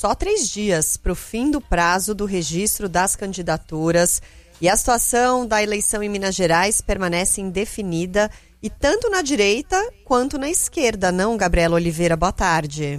só 3 dias para o fim do prazo do registro das candidaturas e a situação da eleição em Minas Gerais permanece indefinida e tanto na direita quanto na esquerda, não, Gabriela Oliveira? Boa tarde.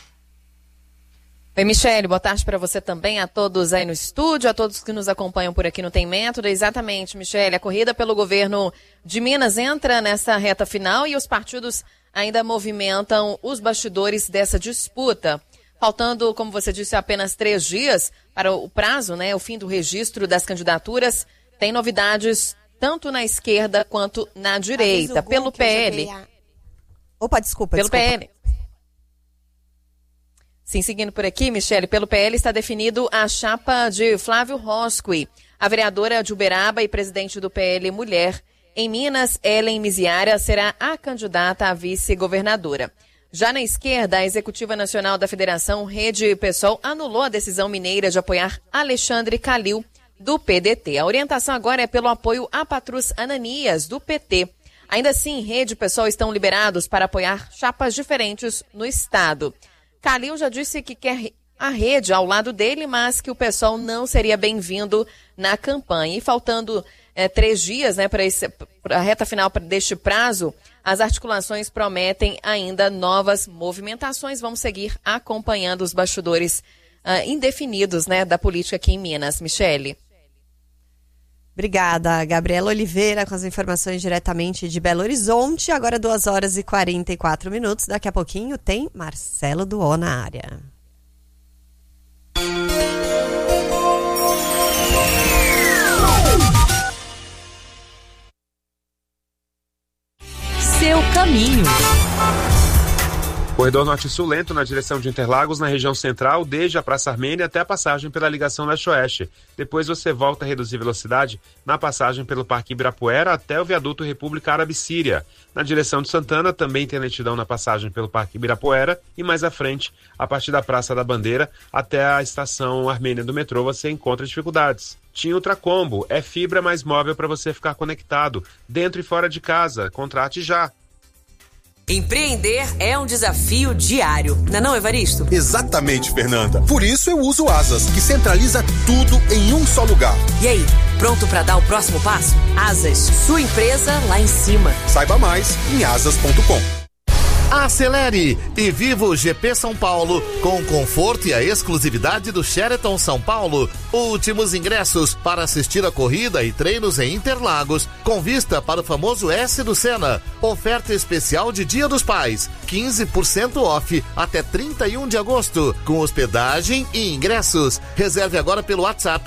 Oi, Michele, boa tarde para você também, a todos aí no estúdio, a todos que nos acompanham por aqui no Tem Método. Exatamente, Michele, a corrida pelo governo de Minas entra nessa reta final e os partidos ainda movimentam os bastidores dessa disputa. Faltando, como você disse, apenas 3 dias para o prazo, né, o fim do registro das candidaturas, tem novidades tanto na esquerda quanto na direita. Pelo PL. Pelo PL. Sim, seguindo por aqui, Michele, pelo PL está definido a chapa de Flávio Rosqui, a vereadora de Uberaba e presidente do PL Mulher. Em Minas, Ellen Miziara será a candidata a vice-governadora. Já na esquerda, a Executiva Nacional da Federação Rede PSOL anulou a decisão mineira de apoiar Alexandre Calil, do PDT. A orientação agora é pelo apoio a Patrus Ananias, do PT. Ainda assim, Rede PSOL estão liberados para apoiar chapas diferentes no estado. Calil já disse que quer a rede ao lado dele, mas que o PSOL não seria bem-vindo na campanha. E faltando 3 dias, né, para a reta final deste prazo, as articulações prometem ainda novas movimentações. Vamos seguir acompanhando os bastidores indefinidos, né, da política aqui em Minas. Michele. Obrigada, Gabriela Oliveira, com as informações diretamente de Belo Horizonte. Agora 2h44. Daqui a pouquinho tem Marcelo Duó na área. Seu caminho. Corredor Norte-Sul lento na direção de Interlagos, na região central, desde a Praça Armênia até a passagem pela ligação leste-oeste. Depois você volta a reduzir velocidade na passagem pelo Parque Ibirapuera até o viaduto República Árabe Síria. Na direção de Santana também tem lentidão na passagem pelo Parque Ibirapuera e mais à frente, a partir da Praça da Bandeira até a estação Armênia do metrô, você encontra dificuldades. Tinha Ultracombo, é fibra mais móvel para você ficar conectado, dentro e fora de casa. Contrate já. Empreender é um desafio diário, não é, Evaristo? Exatamente, Fernanda. Por isso eu uso o Asas, que centraliza tudo em um só lugar. E aí, pronto para dar o próximo passo? Asas, sua empresa lá em cima. Saiba mais em asas.com. Acelere e viva o GP São Paulo com o conforto e a exclusividade do Sheraton São Paulo. Últimos ingressos para assistir a corrida e treinos em Interlagos, com vista para o famoso S do Senna. Oferta especial de Dia dos Pais, 15% off até 31 de agosto, com hospedagem e ingressos. Reserve agora pelo WhatsApp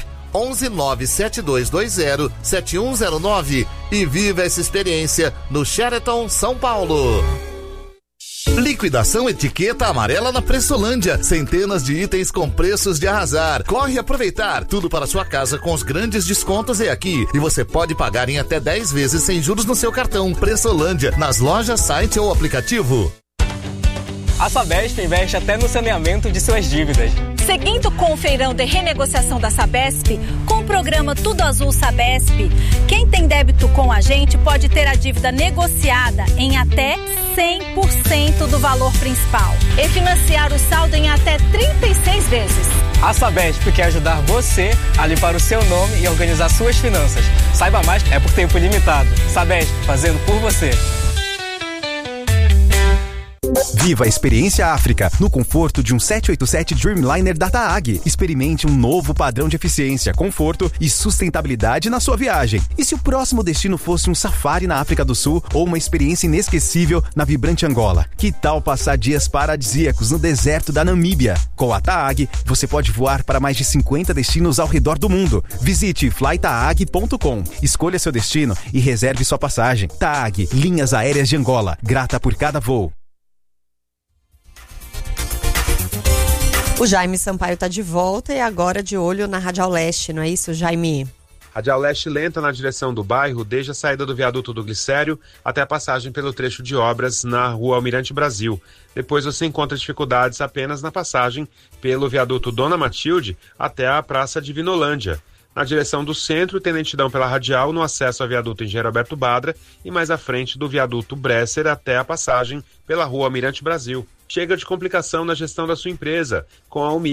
11972207109 e viva essa experiência no Sheraton São Paulo. Liquidação etiqueta amarela na Pressolândia. Centenas de itens com preços de arrasar. Corre aproveitar. Tudo para sua casa com os grandes descontos é aqui. E você pode pagar em até 10 vezes sem juros no seu cartão. Pressolândia, nas lojas, site ou aplicativo. A Sabesp investe até no saneamento de suas dívidas. Seguindo com o feirão de renegociação da Sabesp, com o programa Tudo Azul Sabesp, quem tem débito com a gente pode ter a dívida negociada em até 100% do valor principal e financiar o saldo em até 36 vezes. A Sabesp quer ajudar você a limpar o seu nome e organizar suas finanças. Saiba mais, é por tempo limitado. Sabesp, fazendo por você. Viva a experiência África, no conforto de um 787 Dreamliner da TAAG. Experimente um novo padrão de eficiência, conforto e sustentabilidade na sua viagem. E se o próximo destino fosse um safari na África do Sul ou uma experiência inesquecível na vibrante Angola? Que tal passar dias paradisíacos no deserto da Namíbia? Com a TAAG, você pode voar para mais de 50 destinos ao redor do mundo. Visite flytaag.com, escolha seu destino e reserve sua passagem. TAAG, Linhas Aéreas de Angola, grata por cada voo. O Jaime Sampaio está de volta e agora de olho na Radial Leste, não é isso, Jaime? Radial Leste lenta na direção do bairro, desde a saída do viaduto do Glicério até a passagem pelo trecho de obras na rua Almirante Brasil. Depois você encontra dificuldades apenas na passagem pelo viaduto Dona Matilde até a Praça de Vinolândia. Na direção do centro, tem lentidão pela radial no acesso ao viaduto Engenheiro Alberto Badra e mais à frente do viaduto Bresser até a passagem pela rua Almirante Brasil. Chega de complicação na gestão da sua empresa. Com a